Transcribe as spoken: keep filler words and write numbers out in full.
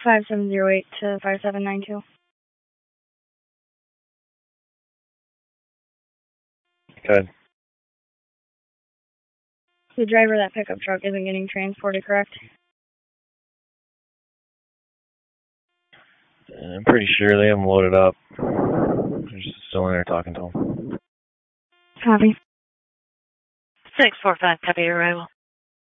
five seven zero eight to five seven nine two. Good. The driver of that pickup truck isn't getting transported, correct? I'm pretty sure they haven't loaded up. They're just still in there talking to them. Copy. six four five, copy your arrival.